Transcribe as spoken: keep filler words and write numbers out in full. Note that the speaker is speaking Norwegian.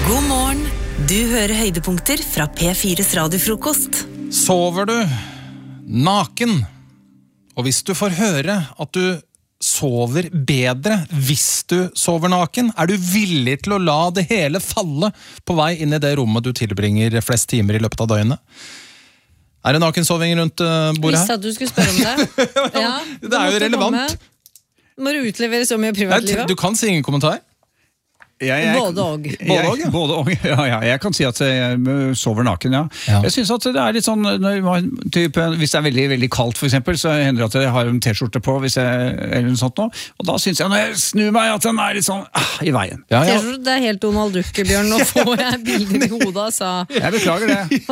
God morgen, du hører høydepunkter fra P fires radiofrokost. Sover du naken? Og hvis du får høre at du sover bedre hvis du sover naken, er du villig til å la det hele falle på vei inn i det rommet du tilbringer flest timer i løpet av døgnet? Er det nakensoving rundt bordet her? Visste at du skulle spørre om det. Ja, det er jo relevant. Må du utlevere så mye privatlivet? Du kan si ingen kommentar. Jeg, jeg, både og. Jeg, både og, ja. Både og, ja, ja. Jeg kan si at jeg sover naken, ja. ja. Jeg synes at det er litt sånn, når, type, hvis det er veldig, veldig kaldt for eksempel, så hender det at jeg har en t-skjorte på, hvis jeg, eller noe sånt nå. Og da synes jeg, når jeg snur meg, at den er litt sånn ah, i veien. Ja, ja. T-skjorte, det er helt Donald Duck, Bjørn. Nå får jeg bilder i hodet, altså. Jeg beklager det.